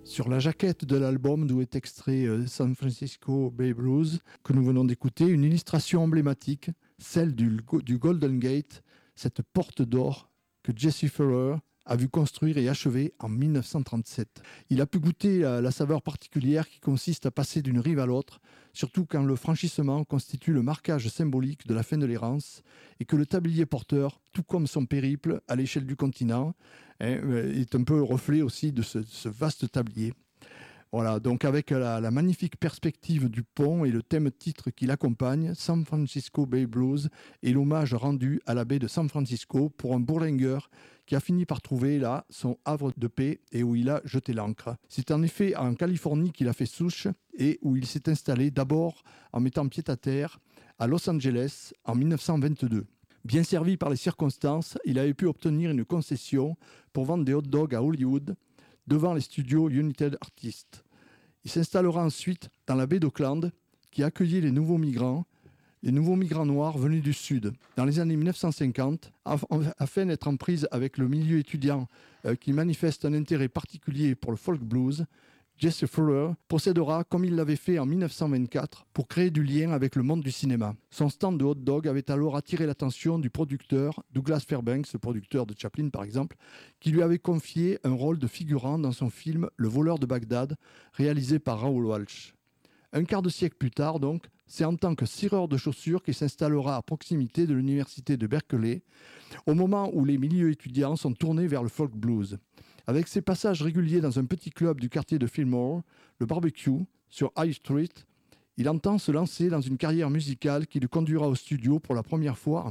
Sur la jaquette de l'album d'où est extrait San Francisco Bay Blues, que nous venons d'écouter, une illustration emblématique, celle du Golden Gate, cette porte d'or que Jesse Fuller a vu construire et achever en 1937. Il a pu goûter la saveur particulière qui consiste à passer d'une rive à l'autre, surtout quand le franchissement constitue le marquage symbolique de la fin de l'errance et que le tablier porteur, tout comme son périple à l'échelle du continent, est un peu le reflet aussi de ce vaste tablier. Voilà, donc avec la magnifique perspective du pont et le thème titre qui l'accompagne, San Francisco Bay Blues et l'hommage rendu à la baie de San Francisco pour un bourlingueur qui a fini par trouver là son havre de paix et où il a jeté l'ancre. C'est en effet en Californie qu'il a fait souche et où il s'est installé d'abord en mettant pied à terre à Los Angeles en 1922. Bien servi par les circonstances, il avait pu obtenir une concession pour vendre des hot dogs à Hollywood devant les studios United Artists. Il s'installera ensuite dans la baie d'Auckland qui accueillait les nouveaux migrants noirs venus du Sud. Dans les années 1950, afin d'être en prise avec le milieu étudiant qui manifeste un intérêt particulier pour le folk blues, Jesse Fuller procédera comme il l'avait fait en 1924 pour créer du lien avec le monde du cinéma. Son stand de hot dog avait alors attiré l'attention du producteur Douglas Fairbanks, le producteur de Chaplin par exemple, qui lui avait confié un rôle de figurant dans son film Le voleur de Bagdad, réalisé par Raoul Walsh. Un quart de siècle plus tard, donc, c'est en tant que cireur de chaussures qu'il s'installera à proximité de l'université de Berkeley, au moment où les milieux étudiants sont tournés vers le folk blues. Avec ses passages réguliers dans un petit club du quartier de Fillmore, le barbecue, sur High Street, il entend se lancer dans une carrière musicale qui le conduira au studio pour la première fois en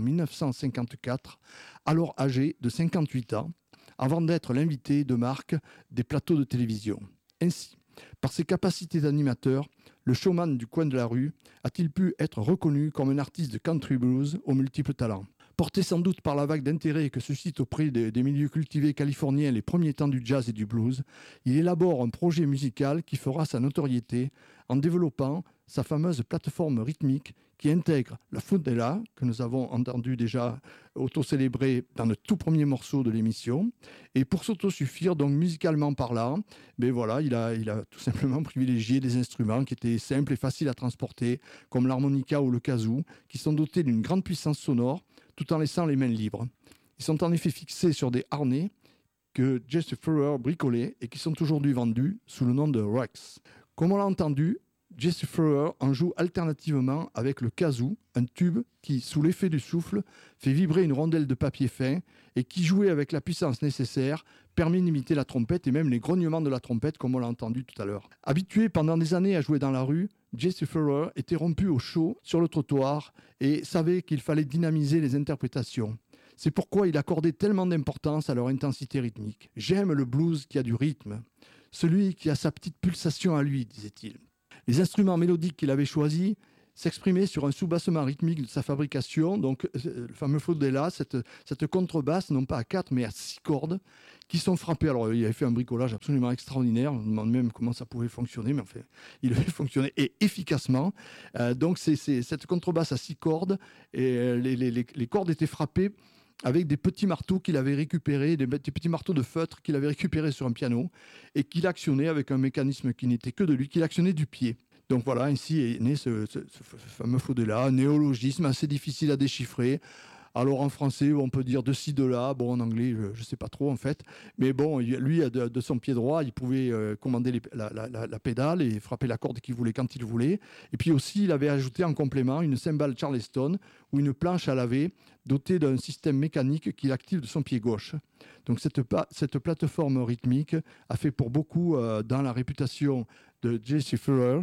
1954, alors âgé de 58 ans, avant d'être l'invité de marque des plateaux de télévision. Ainsi, par ses capacités d'animateur, le showman du coin de la rue a-t-il pu être reconnu comme un artiste de country blues aux multiples talents. Porté sans doute par la vague d'intérêt que suscite auprès des milieux cultivés californiens les premiers temps du jazz et du blues, il élabore un projet musical qui fera sa notoriété en développant sa fameuse plateforme rythmique qui intègre la fundera, que nous avons entendu déjà auto-célébrer dans le tout premier morceau de l'émission. Et pour s'autosuffire, donc musicalement parlant, voilà, il a tout simplement privilégié des instruments qui étaient simples et faciles à transporter, comme l'harmonica ou le kazoo, qui sont dotés d'une grande puissance sonore, tout en laissant les mains libres. Ils sont en effet fixés sur des harnais que Jesse Fuller bricolait et qui sont aujourd'hui vendus sous le nom de Rex. Comme on l'a entendu, Jesse Fuller en joue alternativement avec le kazoo, un tube qui, sous l'effet du souffle, fait vibrer une rondelle de papier fin et qui, joué avec la puissance nécessaire, permet d'imiter la trompette et même les grognements de la trompette comme on l'a entendu tout à l'heure. Habitué pendant des années à jouer dans la rue, Jesse Fuller était rompu au chaud sur le trottoir et savait qu'il fallait dynamiser les interprétations. C'est pourquoi il accordait tellement d'importance à leur intensité rythmique. « J'aime le blues qui a du rythme, celui qui a sa petite pulsation à lui », disait-il. Les instruments mélodiques qu'il avait choisis s'exprimaient sur un sous-bassement rythmique de sa fabrication, donc le fameux Fodella, cette contrebasse, non pas à 4 mais à 6 cordes, qui sont frappées. Alors il avait fait un bricolage absolument extraordinaire, on se demande même comment ça pouvait fonctionner, mais enfin il avait fonctionné et efficacement. Donc c'est cette contrebasse à 6 cordes, et les cordes étaient frappées avec des petits marteaux qu'il avait récupérés, des petits marteaux de feutre qu'il avait récupérés sur un piano et qu'il actionnait avec un mécanisme qui n'était que de lui, qu'il actionnait du pied. Donc voilà, ainsi est né ce fameux Fodella, un néologisme assez difficile à déchiffrer. Alors en français, on peut dire de ci, de là. Bon, en anglais, je ne sais pas trop en fait. Mais bon, lui, de son pied droit, il pouvait commander la pédale et frapper la corde qu'il voulait quand il voulait. Et puis aussi, il avait ajouté en complément une cymbale Charleston ou une planche à laver dotée d'un système mécanique qu'il active de son pied gauche. Donc cette plateforme rythmique a fait pour beaucoup dans la réputation de Jesse Fuller,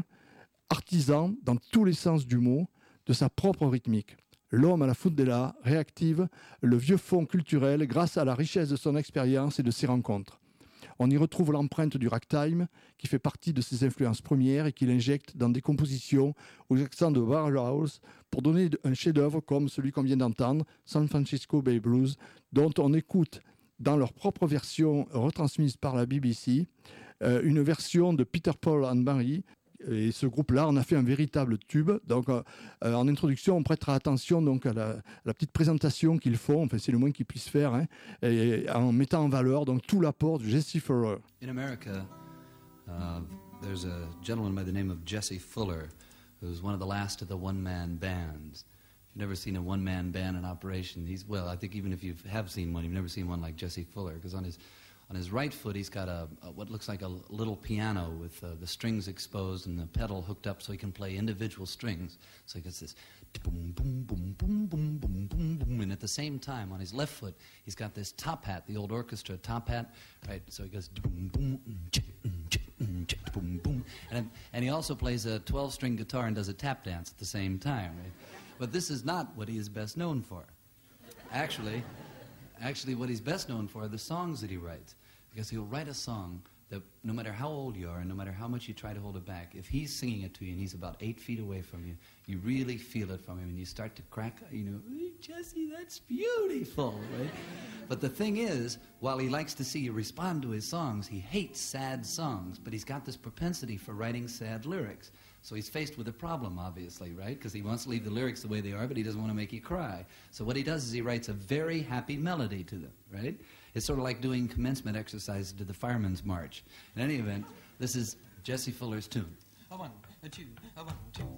artisan dans tous les sens du mot, de sa propre rythmique. L'homme à la fundera réactive le vieux fond culturel grâce à la richesse de son expérience et de ses rencontres. On y retrouve l'empreinte du ragtime qui fait partie de ses influences premières et qu'il injecte dans des compositions aux accents de Warhouse pour donner un chef-d'œuvre comme celui qu'on vient d'entendre, San Francisco Bay Blues, dont on écoute dans leur propre version retransmise par la BBC, une version de Peter, Paul and Mary. Et ce groupe-là en a fait un véritable tube. Donc, en introduction, on prêtera attention donc, à la petite présentation qu'ils font, enfin, c'est le moins qu'ils puissent faire, et en mettant en valeur donc, tout l'apport de Jesse Fuller. In America, There's a gentleman by the name of Jesse Fuller, who's one of the last of the one-man bands. If you've never seen a one-man band in operation, I think even if you have seen one, you've never seen one like Jesse Fuller, because on his right foot he's got what looks like a little piano with the strings exposed and the pedal hooked up so he can play individual strings. So he gets this boom, boom, boom, boom, boom, boom, boom, boom, and at the same time on his left foot he's got this top hat, the old orchestra top hat, right? So he goes boom, boom, boom, boom, and he also plays a 12-string guitar and does a tap dance at the same time, right? But this is not what he is best known for. Actually, what he's best known for are the songs that he writes. Because he'll write a song that no matter how old you are and no matter how much you try to hold it back, if he's singing it to you and he's about 8 feet away from you, you really feel it from him and you start to crack, "Hey, Jesse, that's beautiful," right? But the thing is, while he likes to see you respond to his songs, he hates sad songs, but he's got this propensity for writing sad lyrics. So he's faced with a problem, obviously, right? Because he wants to leave the lyrics the way they are, but he doesn't want to make you cry. So what he does is he writes a very happy melody to them, right? It's sort of like doing commencement exercises to the Fireman's March. In any event, this is Jesse Fuller's tune. A 1, a 2, a 1, 2.